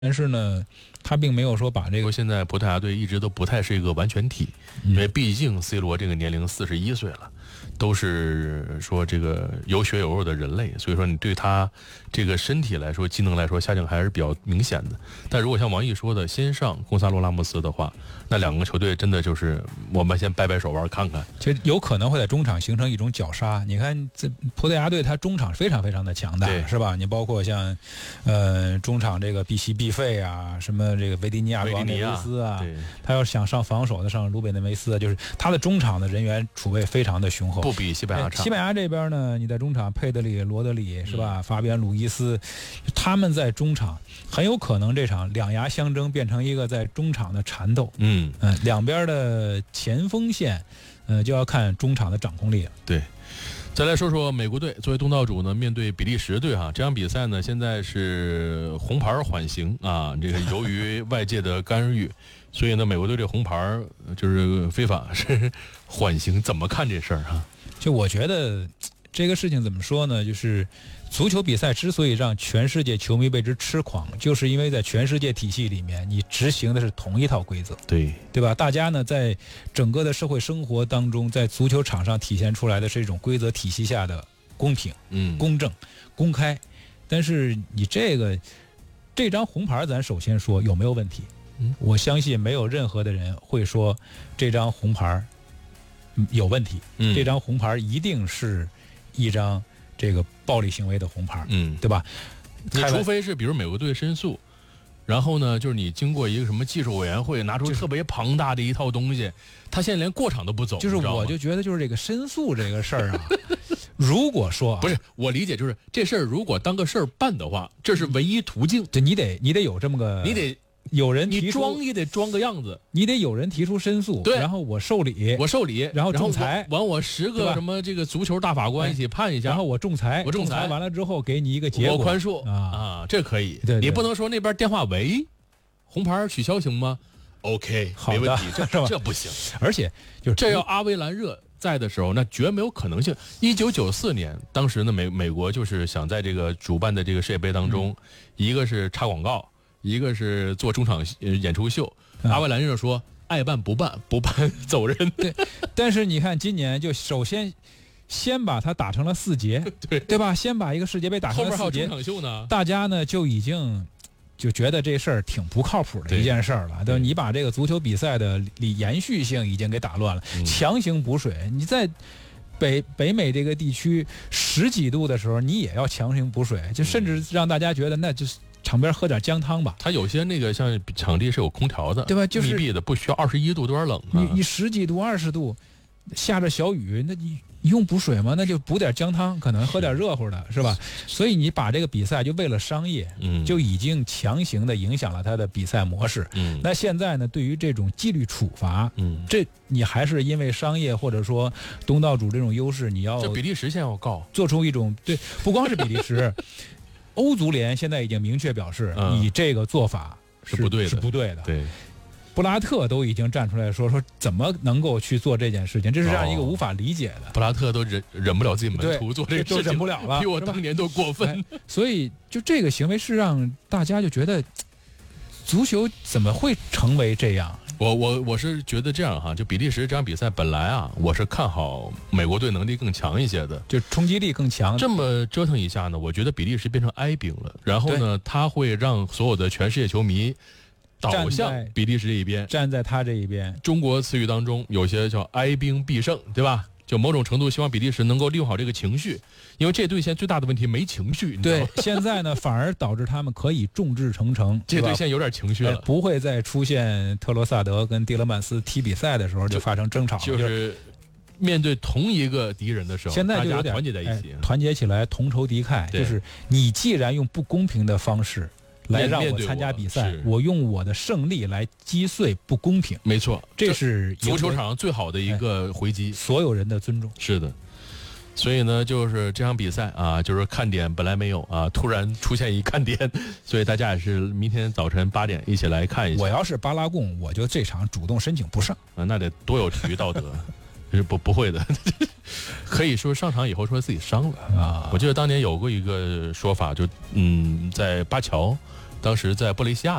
但是呢，他并没有说把这个。 现在葡萄牙队一直都不太是一个完全体，因为毕竟 C 罗这个年龄41岁了，都是说这个有血有肉的人类，所以说你对他这个身体来说、机能来说下降还是比较明显的。但如果像王毅说的，先上贡萨洛拉莫斯的话，那两个球队真的就是我们先掰掰手腕看看， 其实有可能会在中场形成一种绞杀。你看这葡萄牙队，他中场非常非常的强大，是吧？你包括像中场这个毕西毕费啊，什么这个维迪尼亚、罗内维斯啊，他要想上防守的上卢贝内维斯，就是他的中场的人员储备非常的雄厚， 不比西班牙差。 西班牙这边呢，你在中场佩德里、罗德里是吧？法比安·鲁伊斯，他们在中场很有可能这场两牙相争变成一个在中场的缠斗。两边的前锋线，就要看中场的掌控力了。 对。再来说说美国队作为东道主呢，面对比利时队这场比赛呢，现在是红牌缓刑啊，这个由于外界的干预，所以呢，美国队这红牌就是非法是缓刑，怎么看这事儿啊？ 就我觉得这个事情怎么说呢？就是足球比赛之所以让全世界球迷为之痴狂，就是因为在全世界体系里面，你执行的是同一套规则，对吧？大家呢，在整个的社会生活当中，在足球场上体现出来的是一种规则体系下的公平、公正、公开。但是你这张红牌，咱首先说有没有问题？我相信没有任何的人会说这张红牌有问题。这张红牌一定是一张这个暴力行为的红牌，对吧？ 你除非是比如美国队申诉，然后呢，就是你经过一个什么技术委员会拿出特别庞大的一套东西，他现在连过场都不走。 就是我就觉得就是这个申诉这个事儿啊，如果说不是我理解，就是这事儿如果当个事儿办的话，这是唯一途径。 就你得有这么个， 你得。 有人提出， 你装也得装个样子， 你得有人提出申诉， 对， 然后我受理，然后仲裁， 完我10个什么这个足球大法官一起判一下， 然后我仲裁完了之后给你一个结果， 我宽恕啊，这可以。 对， 你不能说那边电话喂，红牌取消行吗 ？OK， 没问题，这不行。 而且就是这要阿维兰热在的时候，那绝没有可能性。1994年，当时呢美国就是想在这个主办的这个世界杯当中，一个是插广告。一个是做中场演出秀，阿维兰热说爱办不办，不办走人。 对，但是你看今年就首先把它打成了4节，对吧？先把一个世界杯打成了4节， 后面还有中场秀呢， 大家呢就已经就觉得这事儿挺不靠谱的一件事儿了。对，你把这个足球比赛的延续性已经给打乱了，强行补水，你在北美这个地区10几度的时候，你也要强行补水，就甚至让大家觉得那就是。场边喝点姜汤吧。 它有些那个像场地是有空调的， 对吧？就是密闭的，不需要21度，有点冷啊。 你10几度、20度，下着小雨，那你用补水吗？那就补点姜汤，可能喝点热乎的，是吧？所以你把这个比赛就为了商业，就已经强行的影响了他的比赛模式。那现在呢，对于这种纪律处罚，这你还是因为商业或者说东道主这种优势，你要这比利时现在要告， 做出一种对，不光是比利时。欧足联现在已经明确表示，你这个做法是不对的。 对， 布拉特都已经站出来说怎么能够去做这件事情，这是让一个无法理解的。 布拉特都忍不了自己门徒做这个事情， 都忍不了了， 比我当年都过分。 所以就这个行为是让大家就觉得，足球怎么会成为这样？ 我是觉得这样哈，就比利时这场比赛本来我是看好美国队能力更强一些的， 就冲击力更强。 这么折腾一下呢，我觉得比利时变成哀兵了，然后呢，他会让所有的全世界球迷倒向比利时这一边， 站在他这一边。 中国词语当中有些叫哀兵必胜，对吧？就某种程度希望比利时能够利用好这个情绪，因为这队现在最大的问题没情绪。 对，现在呢反而导致他们可以众志成城。 这队现在有点情绪了， 不会再出现特罗萨德跟蒂勒曼斯踢比赛的时候就发生争吵， 就是面对同一个敌人的时候， 现在就有点大家团结在一起， 团结起来，同仇敌忾。就是你既然用不公平的方式来让我参加比赛，我用我的胜利来击碎不公平。 没错， 这是足球场上最好的一个回击， 所有人的尊重。 是的，所以呢，就是这场比赛就是看点本来没有突然出现一看点，所以大家也是明天早晨8点一起来看一下。 我要是巴拉贡，我就这场主动申请不上那得多有体育道德。不会的，可以说上场以后说自己伤了我记得当年有过一个说法，就在巴乔当时在布雷西亚